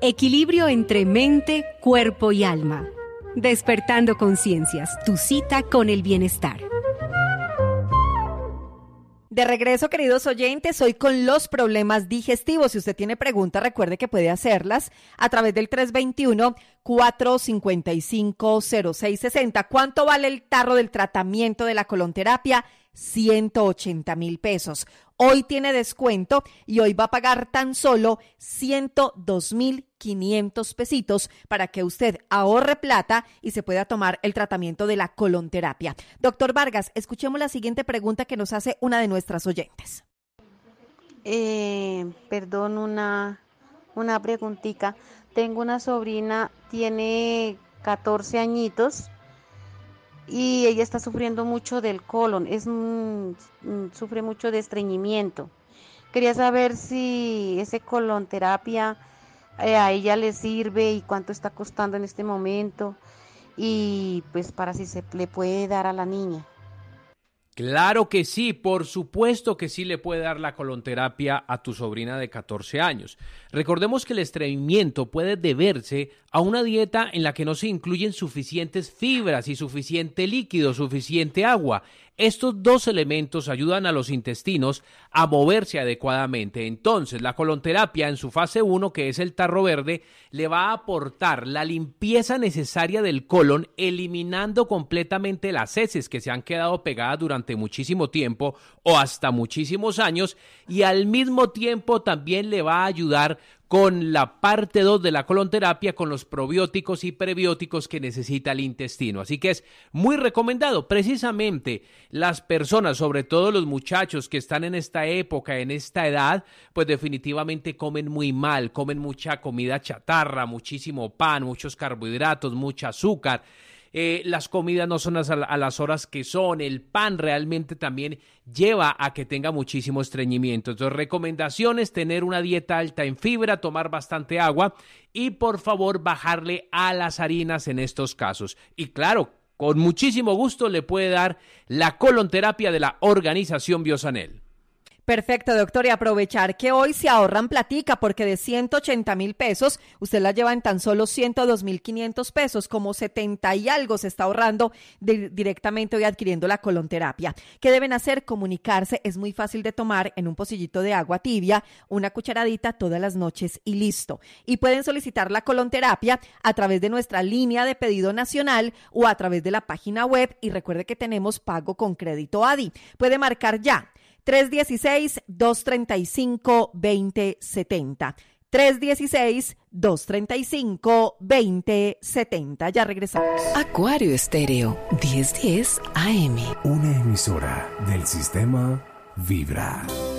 Equilibrio entre mente, cuerpo y alma. Despertando conciencias, tu cita con el bienestar. De regreso, queridos oyentes, hoy con los problemas digestivos. Si usted tiene preguntas, recuerde que puede hacerlas a través del 321-455-0660. ¿Cuánto vale el tarro del tratamiento de la colonterapia? 180,000 pesos. Hoy tiene descuento y hoy va a pagar tan solo 102,500 pesitos para que usted ahorre plata y se pueda tomar el tratamiento de la colonterapia. Doctor Vargas, escuchemos la siguiente pregunta que nos hace una de nuestras oyentes. Perdón, una preguntita. Tengo una sobrina, tiene 14 añitos. Y ella está sufriendo mucho del colon, sufre mucho de estreñimiento. Quería saber si ese colonterapia a ella le sirve y cuánto está costando en este momento y pues para si se le puede dar a la niña. Claro que sí, por supuesto que sí le puede dar la colonterapia a tu sobrina de 14 años. Recordemos que el estreñimiento puede deberse a una dieta en la que no se incluyen suficientes fibras y suficiente líquido, suficiente agua. Estos dos elementos ayudan a los intestinos a moverse adecuadamente. Entonces, la colonterapia en su fase 1, que es el tarro verde, le va a aportar la limpieza necesaria del colon, eliminando completamente las heces que se han quedado pegadas durante muchísimo tiempo o hasta muchísimos años, y al mismo tiempo también le va a ayudar con la parte 2 de la colonterapia, con los probióticos y prebióticos que necesita el intestino. Así que es muy recomendado. Precisamente las personas, sobre todo los muchachos que están en esta época, en esta edad, pues definitivamente comen muy mal, comen mucha comida chatarra, muchísimo pan, muchos carbohidratos, mucho azúcar. Las comidas no son a las horas que son, el pan realmente también lleva a que tenga muchísimo estreñimiento. Entonces, recomendaciones: tener una dieta alta en fibra, tomar bastante agua y por favor bajarle a las harinas en estos casos. Y claro, con muchísimo gusto le puede dar la colonterapia de la Organización Biosanel. Perfecto, doctor, y aprovechar que hoy se ahorran platica, porque de 180,000 pesos, usted la lleva en tan solo 102,500 pesos, como 70 y algo se está ahorrando directamente hoy adquiriendo la colonterapia. ¿Qué deben hacer? Comunicarse, es muy fácil de tomar en un pocillito de agua tibia, una cucharadita todas las noches y listo. Y pueden solicitar la colonterapia a través de nuestra línea de pedido nacional o a través de la página web, y recuerde que tenemos pago con crédito ADI. Puede marcar ya. 316-235-2070. 316-235-2070. Ya regresamos. Acuario Estéreo, 1010 AM. Una emisora del sistema Vibra.